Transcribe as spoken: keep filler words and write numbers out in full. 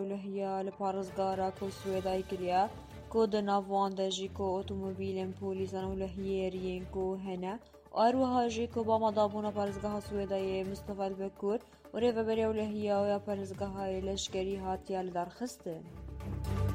لهیا لپارزگارا کو سوێدای کریا کۆ دە ناوان دەژی کۆ ئۆتۆمۆبیلên پۆلیسان و لەهیێریên کۆ هەنە ئاروەها jî کۆ بامەدابوونا پارێزگاha Swêdayê Mustafa Dibekûr û rêveberiya Lehya ya parêzgahayê leşkerî hatiye lidarxistin.